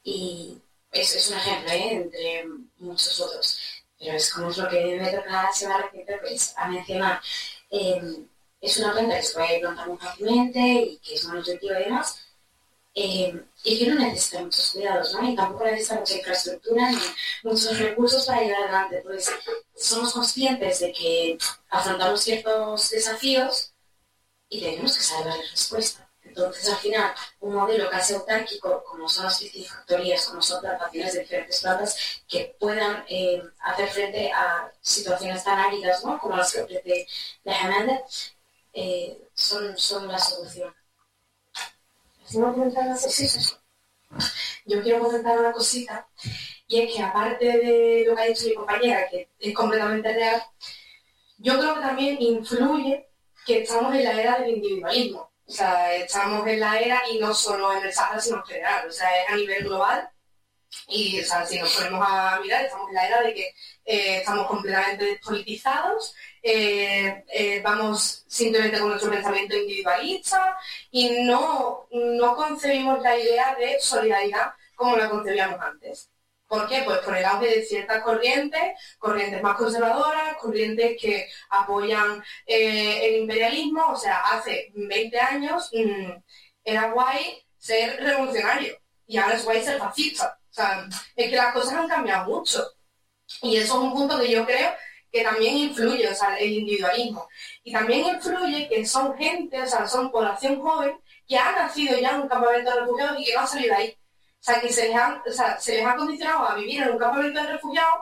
Y es un ejemplo, entre muchos otros. Pero es como es lo que me toca la semana reciente pues, a mencionar. Es una planta que se puede plantar muy fácilmente y que es muy nutritiva y demás. Y que no necesita muchos cuidados, ¿no? Y tampoco necesita mucha infraestructura ni muchos recursos para llegar adelante. Entonces, somos conscientes de que afrontamos ciertos desafíos y tenemos que saber darles respuesta. Entonces, al final, un modelo casi autárquico, como son las piscifactorías, como son plantaciones de diferentes plantas que puedan hacer frente a situaciones tan áridas, ¿no? Como las que ofrece Lejamende, son la solución. Yo quiero comentar una cosita, y es que aparte de lo que ha dicho mi compañera, que es completamente real, yo creo que también influye que estamos en la era del individualismo. O sea, estamos en la era, y no solo en el Sahara, sino en general, o sea, es a nivel global. Y, o sea, si nos ponemos a mirar, estamos en la era de que estamos completamente despolitizados, vamos simplemente con nuestro pensamiento individualista y no concebimos la idea de solidaridad como la concebíamos antes. ¿Por qué? Pues por el auge de ciertas corrientes más conservadoras, corrientes que apoyan el imperialismo. O sea, hace 20 años era guay ser revolucionario y ahora es guay ser fascista. O sea, es que las cosas han cambiado mucho. Y eso es un punto que yo creo que también influye, o sea, el individualismo. Y también influye que son gente, o sea, son población joven que ha nacido ya en un campamento de refugiados y que no ha salido de ahí. O sea, que se les ha condicionado a vivir en un campamento de refugiados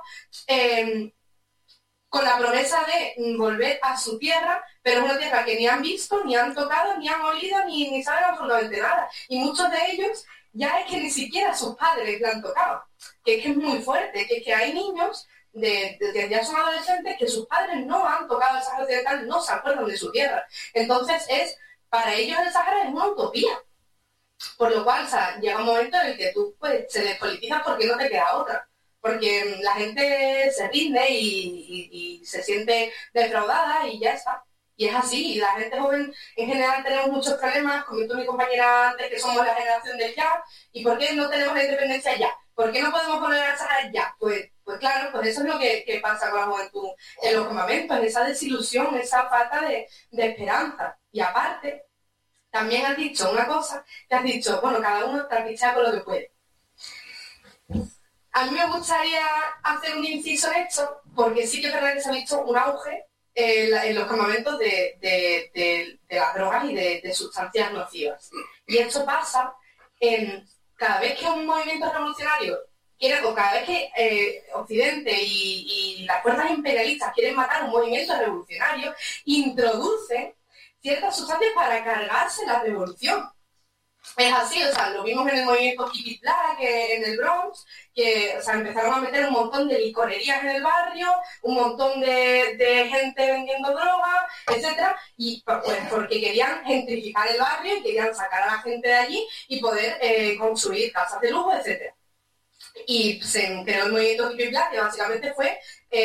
con la promesa de volver a su tierra, pero es una tierra que ni han visto, ni han tocado, ni han olido, ni saben absolutamente nada. Y muchos de ellos ya es que ni siquiera sus padres la han tocado, que es que es muy fuerte, que es que hay niños que ya son adolescentes que sus padres no han tocado el Sahara Occidental, no se acuerdan de su tierra. Entonces para ellos el Sahara es una utopía. Por lo cual, o sea, llega un momento en el que tú pues, te despolitizas porque no te queda otra. Porque la gente se rinde y se siente defraudada y ya está. Y es así, y la gente joven en general tenemos muchos problemas, comentó mi compañera antes que somos la generación del ya, ¿y por qué no tenemos la independencia ya? ¿Por qué no podemos poner al Sahara ya? Pues claro, pues eso es lo que pasa con la juventud en los campamentos, esa desilusión, esa falta de esperanza. Y aparte, también has dicho una cosa, que has dicho, bueno, cada uno trapichea con lo que puede. A mí me gustaría hacer un inciso en esto, porque sí que es verdad que se ha visto un auge en los campamentos de las drogas y de sustancias nocivas. Y esto pasa cada vez que un movimiento revolucionario quiere, o cada vez que Occidente y las fuerzas imperialistas quieren matar un movimiento revolucionario, introducen ciertas sustancias para cargarse la revolución. Es así, o sea, lo vimos en el movimiento Hippie Black, en el Bronx, que, o sea, empezaron a meter un montón de licorerías en el barrio, un montón de gente vendiendo droga, etcétera, y pues porque querían gentrificar el barrio y querían sacar a la gente de allí y poder construir casas de lujo, etcétera. Y se creó el movimiento Hippie Black, que básicamente fue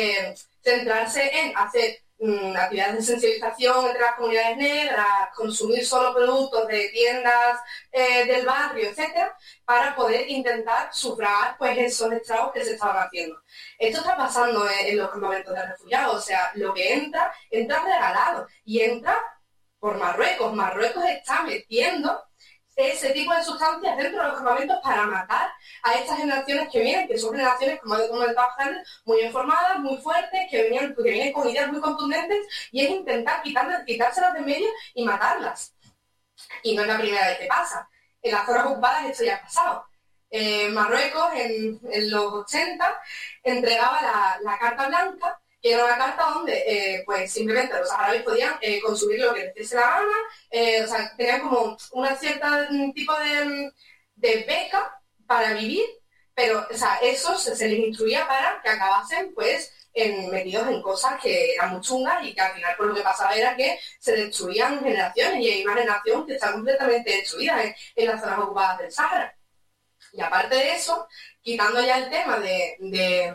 centrarse en hacer actividades de sensibilización entre las comunidades negras, consumir solo productos de tiendas del barrio, etcétera, para poder intentar sufragar pues esos estragos que se estaban haciendo. Esto está pasando en los campamentos de refugiados, o sea, lo que entra regalado y entra por Marruecos. Marruecos está metiendo ese tipo de sustancias dentro de los campamentos para matar a estas generaciones que vienen, que son generaciones, como he comentado antes, muy informadas, muy fuertes, que vienen con ideas muy contundentes, y es intentar quitárselas de medio y matarlas. Y no es la primera vez que pasa. En las zonas ocupadas esto ya ha pasado. Marruecos, en los 80, entregaba la Carta Blanca, que era una carta donde pues simplemente los saharauis podían consumir lo que les diese la gana, o sea, tenían como una cierta tipo de beca para vivir, pero o sea, eso se les instruía para que acabasen pues metidos en cosas que eran muy chungas y que al final pues, lo que pasaba era que se destruían generaciones y hay una generación que está completamente destruida en las zonas ocupadas del Sahara. Y aparte de eso, quitando ya el tema de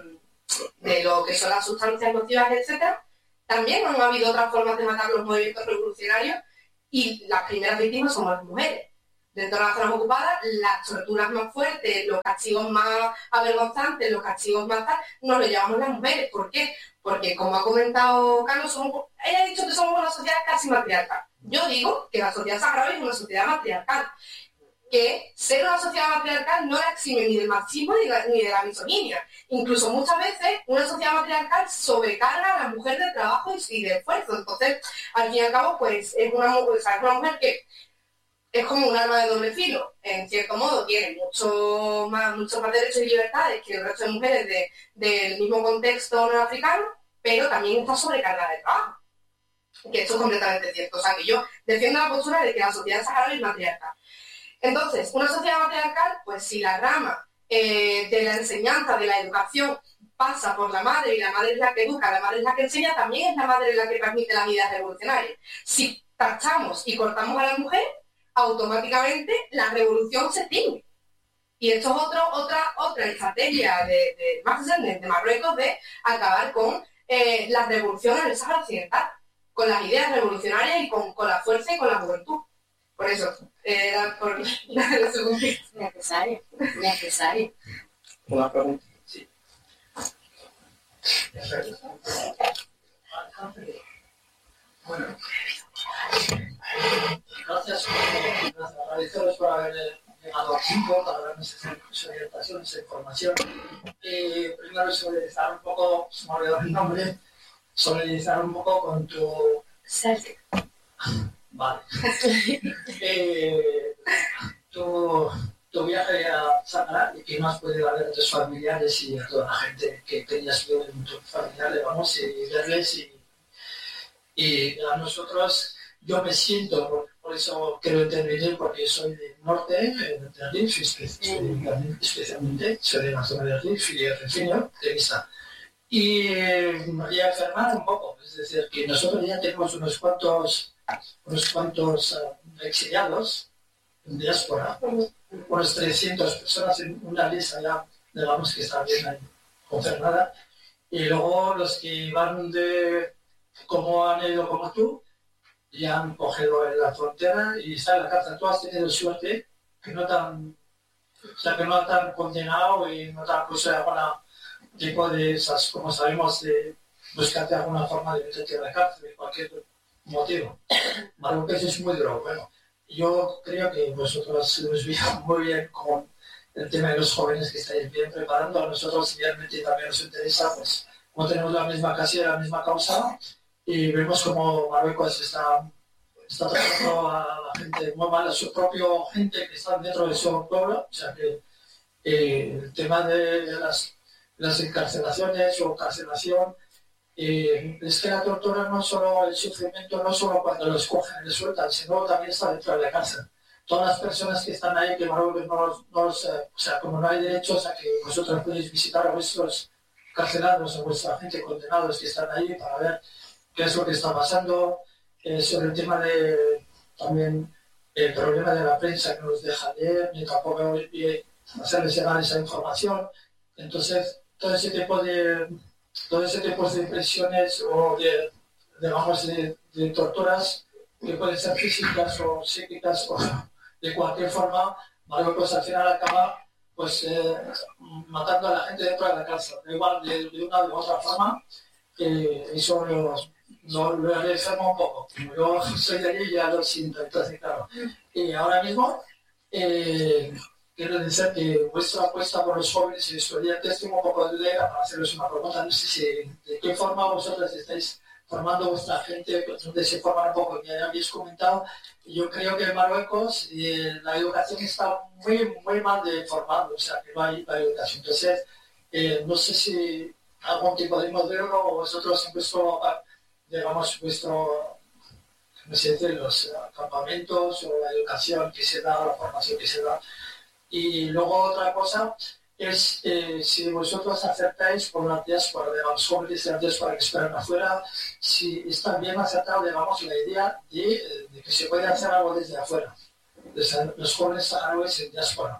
lo que son las sustancias nocivas, etcétera, también han habido otras formas de matar los movimientos revolucionarios y las primeras víctimas somos las mujeres. dentro de las zonas ocupadas, las torturas más fuertes, los castigos más avergonzantes, los castigos más tal, nos lo llevamos las mujeres. ¿Por qué? Porque, como ha comentado Carlos, ella ha dicho que somos una sociedad casi matriarcal. Yo digo que la sociedad saharaui es una sociedad matriarcal. Que ser una sociedad matriarcal no la exime ni del machismo ni de la misoginia. Incluso muchas veces una sociedad matriarcal sobrecarga a la mujer de trabajo y de esfuerzo. Entonces, al fin y al cabo, pues es una mujer que es como un arma de doble filo. En cierto modo, tiene mucho más derechos y libertades que el resto de mujeres del mismo contexto norafricano, pero también está sobrecargada de trabajo. Que esto es completamente cierto. O sea, que yo defiendo la postura de que la sociedad saharaui es matriarcal. Entonces, una sociedad matriarcal, pues si la rama de la enseñanza, de la educación, pasa por la madre y la madre es la que educa, la madre es la que enseña, también es la madre la que transmite las ideas revolucionarias. Si tachamos y cortamos a la mujer, automáticamente la revolución se extingue. Y esto es otra estrategia de Marruecos de acabar con la revolución en el Sáhara Occidental, con las ideas revolucionarias y con la fuerza y con la juventud. Por eso, era por la segunda. Necesario. Una pregunta. Sí. Bueno, gracias agradeceros por haber llegado aquí, por habernos hecho orientación, esa información. Primero solidarizar un poco, se me ha olvidado el nombre, solidarizar un poco con tu... Vale. Tu viaje a Sáhara y que no has podido ver a tus familiares y a toda la gente que querías ver en tus familiares, vamos, y verles y a nosotros, yo me siento, por eso quiero intervenir, porque soy del norte, de Arif, especialmente, soy de la zona de Arif y de Refeño, de Vista. Y me voy a enfermar un poco, es decir, que nosotros ya tenemos unos cuantos exiliados en diáspora, unos 300 personas en una lista ya, digamos que está bien ahí confirmada, y luego los que van como han ido como tú, ya han cogido en la frontera y está en la cárcel. Tú has tenido suerte que no tan condenado y no tan puesto de alguna tipo de esas, como sabemos, de buscarte alguna forma de meterte en la cárcel, de cualquier motivo. Marruecos es muy duro. Bueno, yo creo que vosotros os veis muy bien con el tema de los jóvenes que estáis bien preparando. A nosotros realmente también nos interesa, pues, como tenemos la misma causa, y vemos como Marruecos está tratando a la gente muy mal, a su propio gente que está dentro de su pueblo. O sea que el tema de las encarcelaciones o carcelación, es que la tortura no solo el sufrimiento, no solo cuando los cogen y les sueltan, sino también está dentro de la cárcel. Todas las personas que están ahí, que Marruecos o sea, como no hay derechos a que vosotros podéis visitar a vuestros carcelados, a vuestra gente condenados que están ahí para ver qué es lo que está pasando, sobre el tema de también el problema de la prensa que nos deja leer, ni tampoco hacerles llegar esa información. Entonces, todo ese tipo de impresiones o de torturas que pueden ser físicas o psíquicas o de cualquier forma, Marruecos al final acaba pues matando a la gente dentro de la cárcel, igual de una u otra forma. Eso lo enferma un poco. Como yo soy de allí, ya lo siento. Entonces, claro, ahora mismo quiero decir que vuestra apuesta por los jóvenes y estudiantes, tengo un poco de idea para hacerles una pregunta. No sé de qué forma vosotros estáis formando vuestra gente, donde se forman un poco, que ya habéis comentado. Yo creo que en Marruecos la educación está muy, muy mal formada, o sea, que no hay educación. Entonces, no sé si algún tipo de modelo o vosotros en vuestro, digamos, no sé, los campamentos o la educación que se da, la formación que se da. Y luego otra cosa es si vosotros aceptáis por la diáspora, digamos, jóvenes de la diáspora que esperan afuera, si está bien aceptado, digamos, la idea de que se puede hacer algo desde afuera, desde los jóvenes saharauis en diáspora.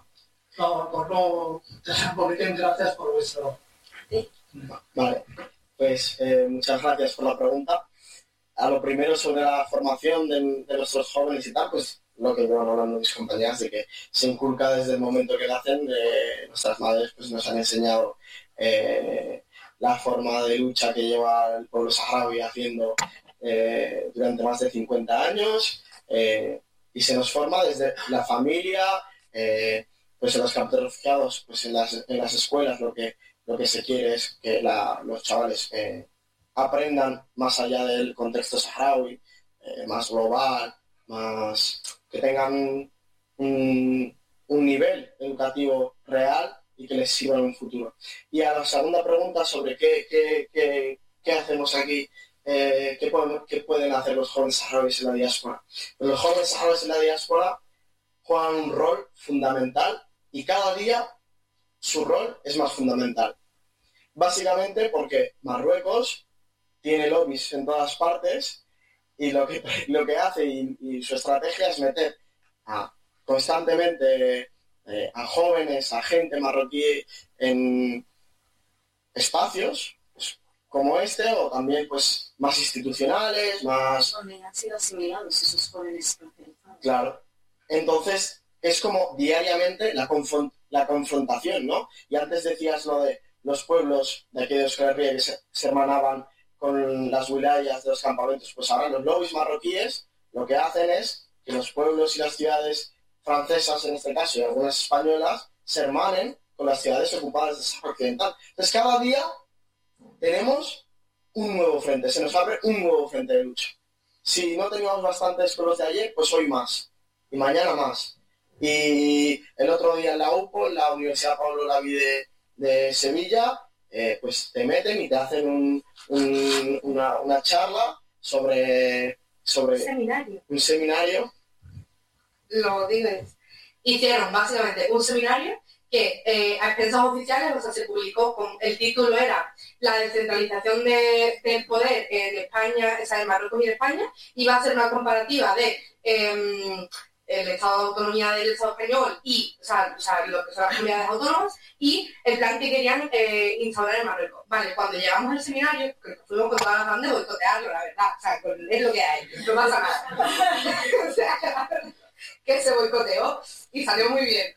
Gracias por vuestro... Vale, pues muchas gracias por la pregunta. A lo primero sobre la formación de nuestros jóvenes y tal, pues lo que llevan hablando mis compañeras, de que se inculca desde el momento que nacen. Nuestras madres pues, nos han enseñado la forma de lucha que lleva el pueblo saharaui haciendo durante más de 50 años, y se nos forma desde la familia, pues en los campos de refugiados, pues en las escuelas lo que se quiere es que los chavales aprendan más allá del contexto saharaui, más global, más que tengan un nivel educativo real y que les sirva en un futuro. Y a la segunda pregunta sobre qué hacemos aquí, qué pueden hacer los jóvenes saharauis en la diáspora. Pues los jóvenes saharauis en la diáspora juegan un rol fundamental y cada día su rol es más fundamental. Básicamente porque Marruecos tiene lobbies en todas partes y lo que hace y su estrategia es meter constantemente a jóvenes, a gente marroquí en espacios pues, como este, o también pues más institucionales, más... Donde han sido asimilados esos jóvenes racializados. Claro. Entonces, es como diariamente la confrontación, ¿no? Y antes decías lo de los pueblos de aquí de Euskal Herria que se hermanaban con las wilayas de los campamentos. Pues ahora los lobbies marroquíes lo que hacen es que los pueblos y las ciudades francesas, en este caso, y algunas españolas, se hermanen con las ciudades ocupadas de Sahara Occidental. Entonces, cada día tenemos un nuevo frente, se nos abre un nuevo frente de lucha. Si no teníamos bastantes con los de ayer, pues hoy más, y mañana más. Y el otro día en la UPO, en la Universidad Pablo Olavide de Sevilla, pues te meten y te hacen una charla sobre un seminario. Lo dices. Hicieron básicamente un seminario que a expensas oficiales, o sea, se publicó con el título era La descentralización del poder en España, o sea, en Marruecos y en España, y va a ser una comparativa de el Estado de Autonomía del Estado español y, o sea, lo que son las comunidades autónomas y el plan que querían instaurar en Marruecos. Vale, cuando llegamos al seminario, que fuimos con todas las bandas de boicotearlo, la verdad, o sea, es lo que hay, no pasa nada. O sea, que se boicoteó y salió muy bien.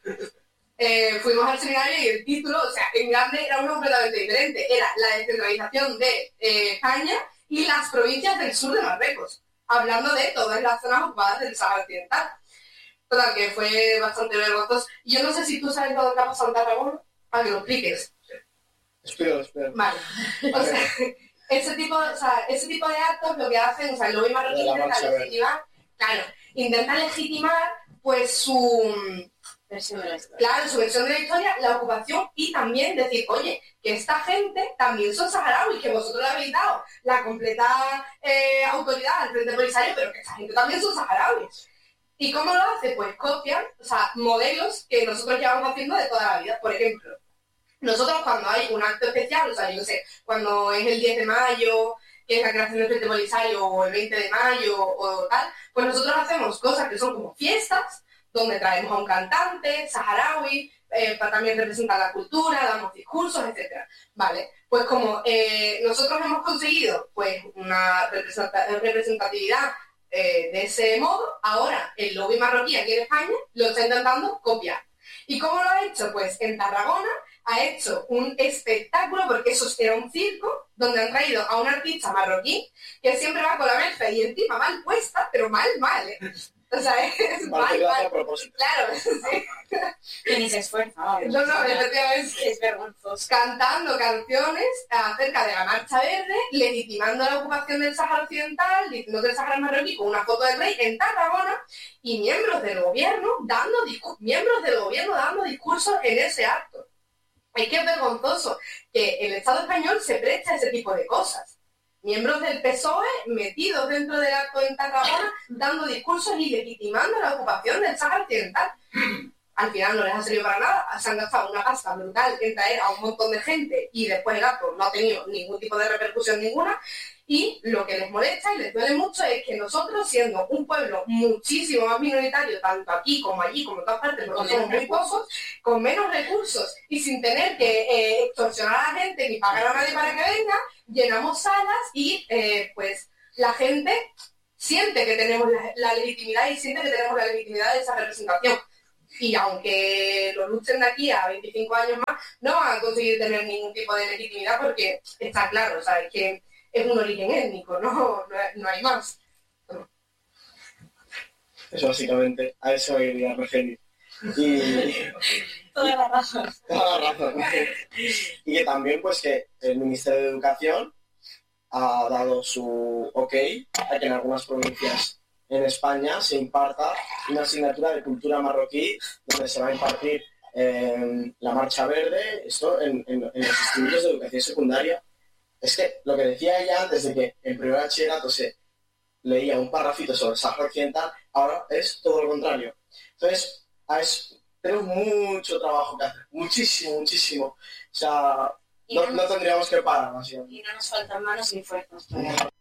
Fuimos al seminario y el título, o sea, en grande era uno completamente diferente. Era la descentralización de España y las provincias del sur de Marruecos, hablando de todas las zonas ocupadas del Sahara Occidental. Total, que fue bastante vergonzoso. Yo no sé si tú sabes lo que ha pasado en Tarragona, para que lo expliques. Espero. Vale. O sea, ese tipo de actos lo que hacen, o sea, el lobby marroquí intenta legitimar, claro, intenta legitimar pues su versión de la historia. Claro, su versión de la historia, la ocupación y también decir, oye, que esta gente también son saharauis, que vosotros le habéis dado la completa autoridad al Frente Polisario, pero que esta gente también son saharauis. ¿Y cómo lo hace? Pues copian, o sea, modelos que nosotros llevamos haciendo de toda la vida. Por ejemplo, nosotros cuando hay un acto especial, o sea, yo no sé, cuando es el 10 de mayo, que es la creación del Frente Polisario, o el 20 de mayo, o tal, pues nosotros hacemos cosas que son como fiestas, donde traemos a un cantante saharaui, para también representar la cultura, damos discursos, etc. Vale, pues como nosotros hemos conseguido pues una representatividad de ese modo, ahora el lobby marroquí aquí en España lo está intentando copiar. ¿Y cómo lo ha hecho? Pues en Tarragona ha hecho un espectáculo, porque eso era un circo, donde han traído a un artista marroquí que siempre va con la merce y encima mal puesta, pero mal, ¿eh? O sea, es mal. Claro, sí. Que ni se esfuerza. No, efectivamente. Es vergonzoso. Cantando canciones acerca de la Marcha Verde, legitimando la ocupación del Sáhara Occidental, diciendo que el Sáhara es marroquí con una foto del rey en Tarragona, y miembros del gobierno dando discursos en ese acto. Es que es vergonzoso que el Estado español se preste a ese tipo de cosas. Miembros del PSOE metidos dentro del acto en Tarragona dando discursos y legitimando la ocupación del Sáhara Occidental. Al final no les ha servido para nada, se han gastado una pasta brutal en traer a un montón de gente y después el acto no ha tenido ningún tipo de repercusión ninguna, y lo que les molesta y les duele mucho es que nosotros, siendo un pueblo muchísimo más minoritario, tanto aquí como allí, como en todas partes, porque somos muy pocos, con menos recursos y sin tener que extorsionar a la gente ni pagar a nadie para que venga, llenamos salas y pues la gente siente que tenemos la legitimidad y siente que tenemos la legitimidad de esa representación. Y aunque lo luchen de aquí a 25 años más, no van a conseguir tener ningún tipo de legitimidad porque está claro, o sea, es que es un origen étnico, no hay más. Eso básicamente, a eso me quería referir. Y... Toda la razón. Toda la razón. Y que también, pues, que el Ministerio de Educación ha dado su ok a que en algunas provincias en España se imparta una asignatura de cultura marroquí donde se va a impartir la marcha verde, esto en los institutos de educación secundaria. Es que lo que decía ella antes de que en primer bachillerato se leía un parrafito sobre el Sáhara Occidental, ahora es todo lo contrario. Entonces, tenemos mucho trabajo que hacer, muchísimo. O sea, no tendríamos que parar, básicamente. Y no nos faltan manos ni fuerzas.